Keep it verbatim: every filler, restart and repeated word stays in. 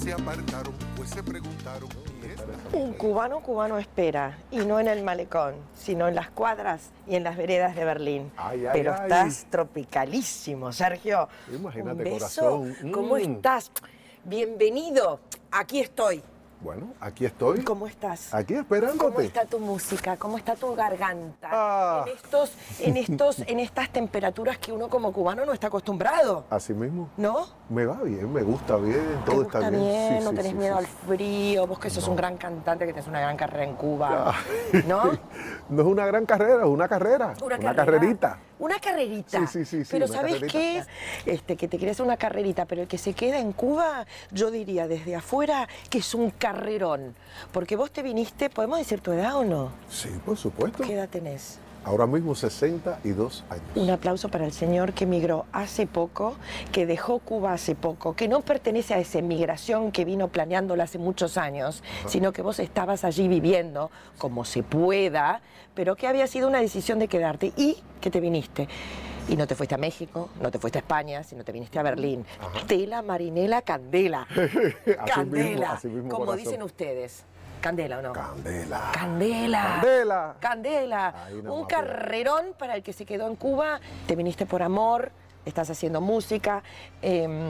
Se apartaron, pues se preguntaron. ¿Y esta? Un cubano cubano espera, y no en el malecón, sino en las cuadras y en las veredas de Berlín. Ay, ay, Pero ay. estás tropicalísimo, Sergio. Imagínate, Un beso. corazón. ¿Cómo Mm. estás? Bienvenido. Aquí estoy. Bueno, aquí estoy. ¿Cómo estás? Aquí esperándote. ¿Cómo está tu música? ¿Cómo está tu garganta? Ah. En estos, en estos, en estas temperaturas que uno como cubano no está acostumbrado, Así mismo. ¿no? Me va bien, me gusta bien, ¿Te todo gusta está bien. bien? Sí, ¿No sí, tenés sí, miedo sí, al frío? Vos que sos No. un gran cantante, que tenés una gran carrera en Cuba, Ah. ¿no? No es una gran carrera, es una carrera. Una, Una carrera. carrerita. Una carrerita. Sí, sí, sí, sí, Pero una ¿sabes carrerita. qué? Este, que te querés una carrerita, pero el que se queda en Cuba, yo diría desde afuera que es un carrerón. Porque vos te viniste, ¿podemos decir tu edad o no? Sí, por supuesto. ¿Qué edad tenés? Ahora mismo sesenta y dos años. Un aplauso para el señor que emigró hace poco, que dejó Cuba hace poco, que no pertenece a esa emigración que vino planeándola hace muchos años, Ajá. sino que vos estabas allí viviendo como se pueda, pero que había sido una decisión de quedarte y que te viniste. Y no te fuiste a México, no te fuiste a España, sino te viniste a Berlín. Ajá. Tela, marinela, candela. Así Candela, mismo, así mismo, como corazón. dicen ustedes. ¿Candela o no? Candela. Candela. Candela. Candela. Ahí nada Un más, carrerón para el que se quedó en Cuba. Te viniste por amor, estás haciendo música. eh,